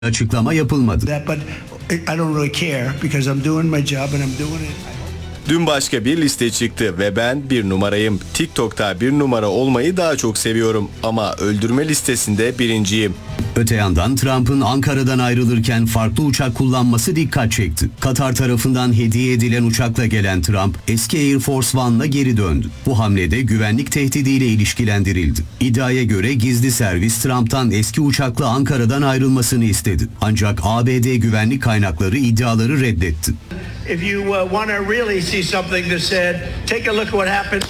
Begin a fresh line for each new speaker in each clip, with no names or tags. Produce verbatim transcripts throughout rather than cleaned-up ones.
açıklama yapılmadı.
Dün başka bir liste çıktı ve ben bir numarayım. TikTok'ta bir numara olmayı daha çok seviyorum ama öldürme listesinde birinciyim.
Öte yandan Trump'ın Ankara'dan ayrılırken farklı uçak kullanması dikkat çekti. Katar tarafından hediye edilen uçakla gelen Trump, eski Air Force One'la geri döndü. Bu hamlede güvenlik tehdidiyle ilişkilendirildi. İddiaya göre gizli servis Trump'tan eski uçakla Ankara'dan ayrılmasını istedi. Ancak A B D güvenlik kaynakları iddiaları reddetti.
If you uh, want to really see something that said, take a look at what happened.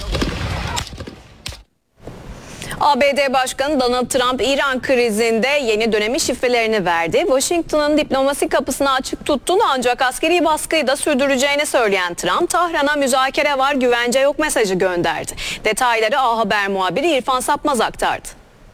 A B D Başkanı Donald Trump, İran krizinde yeni dönemi şifrelerini verdi. Washington'ın diplomasi kapısını açık tuttuğunu ancak askeri baskıyı da sürdüreceğini söyleyen Trump, Tahran'a müzakere var, güvence yok mesajı gönderdi. Detayları A Haber muhabiri İrfan Sapmaz aktardı.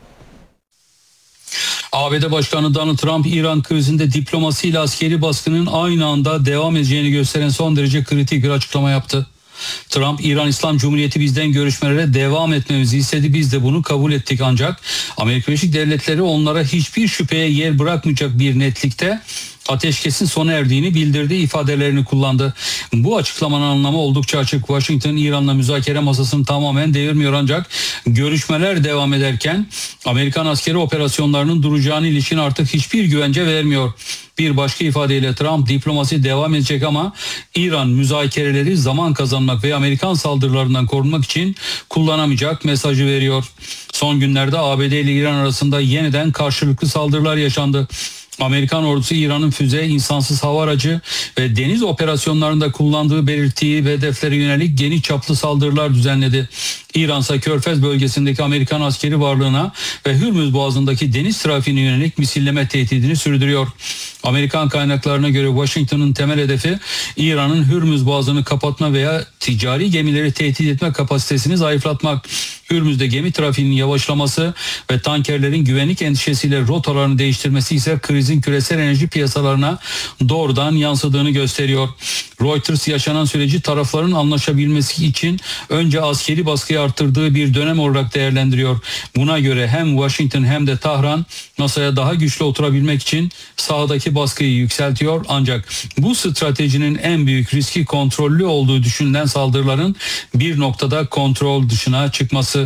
A B D Başkanı Donald Trump, İran krizinde diplomasiyle askeri baskının aynı anda devam edeceğini gösteren son derece kritik bir açıklama yaptı. Trump, İran İslam Cumhuriyeti bizden görüşmelere devam etmemizi istedi. Biz de bunu kabul ettik ancak Amerika Birleşik Devletleri onlara hiçbir şüpheye yer bırakmayacak bir netlikte ateşkesin sona erdiğini bildirdi ifadelerini kullandı. Bu açıklamanın anlamı oldukça açık. Washington İran'la müzakere masasını tamamen devirmiyor ancak görüşmeler devam ederken Amerikan askeri operasyonlarının duracağına ilişkin artık hiçbir güvence vermiyor. Bir başka ifadeyle Trump, diplomasi devam edecek ama İran müzakereleri zaman kazanmak ve Amerikan saldırılarından korunmak için kullanamayacak mesajı veriyor. Son günlerde A B D ile İran arasında yeniden karşılıklı saldırılar yaşandı. Amerikan ordusu İran'ın füze, insansız hava aracı ve deniz operasyonlarında kullandığı belirttiği hedeflere yönelik geniş çaplı saldırılar düzenledi. İran ise Körfez bölgesindeki Amerikan askeri varlığına ve Hürmüz Boğazı'ndaki deniz trafiğine yönelik misilleme tehdidini sürdürüyor. Amerikan kaynaklarına göre Washington'ın temel hedefi İran'ın Hürmüz Boğazı'nı kapatma veya ticari gemileri tehdit etme kapasitesini zayıflatmak. Hürmüz'de gemi trafiğinin yavaşlaması ve tankerlerin güvenlik endişesiyle rotalarını değiştirmesi ise krizin küresel enerji piyasalarına doğrudan yansıdığını gösteriyor. Reuters yaşanan süreci tarafların anlaşabilmesi için önce askeri baskıyı arttırdığı bir dönem olarak değerlendiriyor. Buna göre hem Washington hem de Tahran masaya daha güçlü oturabilmek için sahadaki baskıyı yükseltiyor ancak bu stratejinin en büyük riski kontrollü olduğu düşünülen saldırıların bir noktada kontrol dışına çıkması.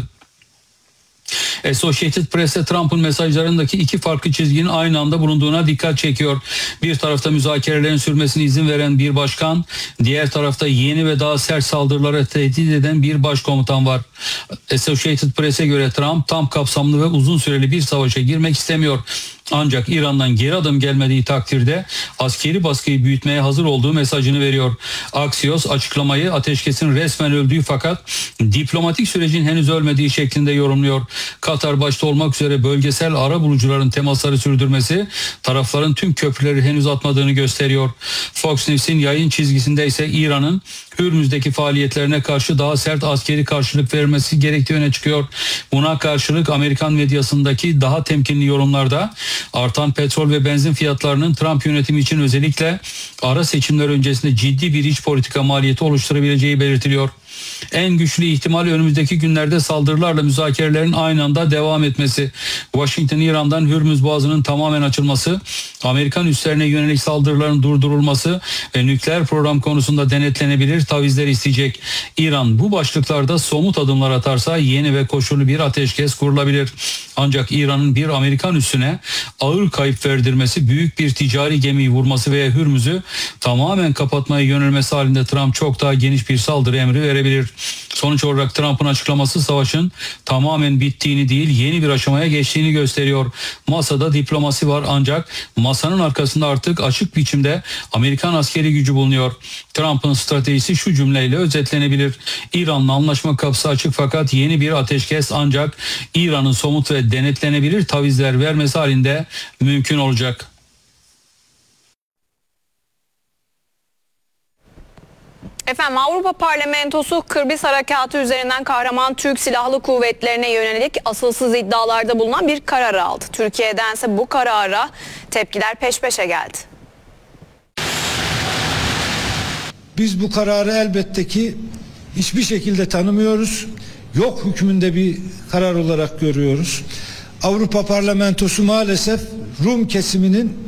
Associated Press'e Trump'ın mesajlarındaki iki farklı çizginin aynı anda bulunduğuna dikkat çekiyor. Bir tarafta müzakerelerin sürmesine izin veren bir başkan, diğer tarafta yeni ve daha sert saldırılara tehdit eden bir başkomutan var. Associated Press'e göre Trump tam kapsamlı ve uzun süreli bir savaşa girmek istemiyor. Ancak İran'dan geri adım gelmediği takdirde askeri baskıyı büyütmeye hazır olduğu mesajını veriyor. Axios açıklamayı ateşkesin resmen öldüğü fakat diplomatik sürecin henüz ölmediği şeklinde yorumluyor. Katar başta olmak üzere bölgesel arabulucuların temasları sürdürmesi tarafların tüm köprüleri henüz atmadığını gösteriyor. Fox News'in yayın çizgisinde ise İran'ın Hürmüz'deki faaliyetlerine karşı daha sert askeri karşılık vermesi gerektiği öne çıkıyor. Buna karşılık Amerikan medyasındaki daha temkinli yorumlarda artan petrol ve benzin fiyatlarının Trump yönetimi için özellikle ara seçimler öncesinde ciddi bir iç politika maliyeti oluşturabileceği belirtiliyor. En güçlü ihtimal önümüzdeki günlerde saldırılarla müzakerelerin aynı anda devam etmesi. Washington İran'dan Hürmüz Boğazı'nın tamamen açılması, Amerikan üslerine yönelik saldırıların durdurulması ve nükleer program konusunda denetlenebilir tavizler isteyecek. İran bu başlıklarda somut adımlar atarsa yeni ve koşullu bir ateşkes kurulabilir. Ancak İran'ın bir Amerikan üssüne ağır kayıp verdirmesi, büyük bir ticari gemiyi vurması veya Hürmüz'ü tamamen kapatmaya yönelmesi halinde Trump çok daha geniş bir saldırı emri verebilir. Sonuç olarak Trump'ın açıklaması savaşın tamamen bittiğini değil yeni bir aşamaya geçtiğini gösteriyor. Masada diplomasi var ancak masanın arkasında artık açık biçimde Amerikan askeri gücü bulunuyor. Trump'ın stratejisi şu cümleyle özetlenebilir. İran'la anlaşma kapısı açık fakat yeni bir ateşkes ancak İran'ın somut ve denetlenebilir tavizler vermesi halinde mümkün olacak.
Efendim, Avrupa Parlamentosu Kıbrıs Harekatı üzerinden kahraman Türk Silahlı Kuvvetlerine yönelik asılsız iddialarda bulunan bir karar aldı. Türkiye'dense bu karara tepkiler peş peşe geldi.
Biz bu kararı elbette ki hiçbir şekilde tanımıyoruz. Yok hükmünde bir karar olarak görüyoruz. Avrupa Parlamentosu maalesef Rum kesiminin